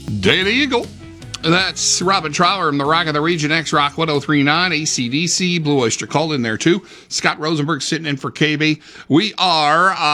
Daily Eagle. That's Robin Trower from the Rock of the Region, X-Rock 1039, ACDC, Blue Oyster Cult in there too. Scott Rosenberg sitting in for KB. We are